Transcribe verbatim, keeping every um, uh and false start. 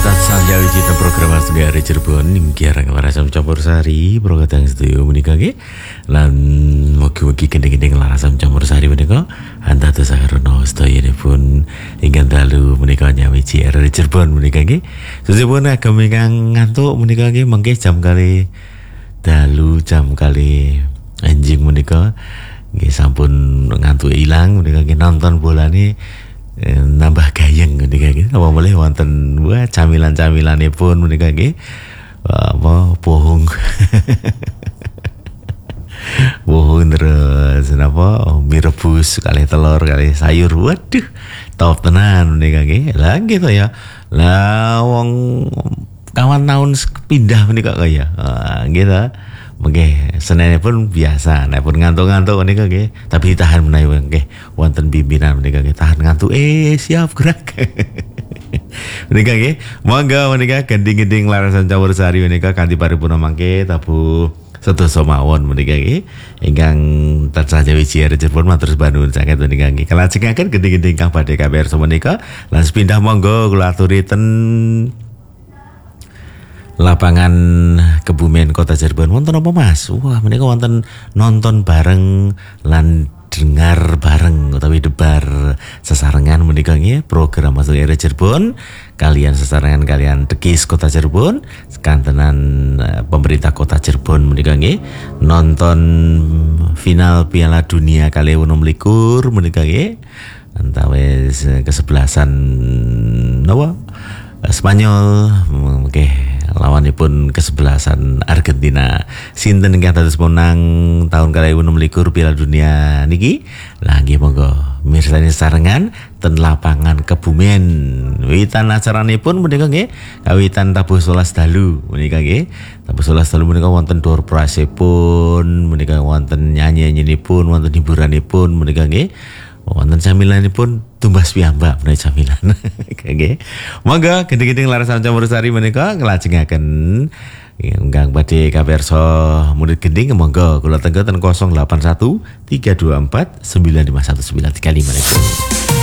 Sanjawi Cita program Asgari Cirebon Ningkiarang larasam campur sari Prokatang studio menikah ke Lan Moki-moki gendeng-gendeng larasam campur sari menikah Anda tuh saharono Stoya ini pun Ingin dalu menikahnya Wici R Cirebon menikah ke Susi pun agak menikang ngantuk menikah ke Mungkin jam kali Dalu jam kali Anjing menikah Nggih sampun ngantuk hilang menikah ke nonton bola nih nambah gayeng menika nggih apa boleh wonten wah camilan-camilanipun menika nggih apa bohong bohong terus napa mie rebus kali telur kali sayur waduh top tenan menika nggih lah gitu ya lah wong kawan tahun pindah menika kaya gitu Oke, senene pun biasa, nek pun ngantuk-ngantuk menika nggih, tapi tahan menawi nggih wonten pimpinan menika nggih tahan ngantuk eh siap gerak. Menika nggih, monggo menika gending-gending larasan campur sari menika kanthi paripurna mangke tabu sedasa mawon menika nggih ingkang tansah Jawi R Cirebon matur nuwun saged menika nggih. Kalajengaken gending-gending kang badhe kawersa menika lan sepindah monggo kula aturi ten lapangan Kebumen Kota Cirebon wonten apa Mas? Wah menika wonten nonton bareng lan dengar bareng utawi debar sesarengan menika nggih program Mas R Cirebon kalian sesarengan kalian Tekis Kota Cirebon kantenan uh, pemerintah Kota Cirebon menika nggih nonton final Piala Dunia kali enam likur menika nggih antawis kesebelasan napa Spanyol oke lawanipun kesebelasan Argentina sinten ingkang dados menang tahun kalih enam likur Piala Dunia niki lah nggih monggo mirsani sarengan ten lapangan Kebumen wiwitan acaranipun menika nggih kawitan tabuh sewelas dalu menika nggih tabuh sewelas dalu menika wonten door prize-ipun menika wonten nyanyi-nyanyinipun wonten hiburanipun menika nggih wonten camilanipun tumbas piyambak menawi camilan. Nggih. Monggo gending-gending larasan campur sari menika nglajengaken ingkang badhe kawersa murid gending monggo kula tenggo ten nol delapan satu tiga dua empat sembilan lima satu sembilan tiga lima.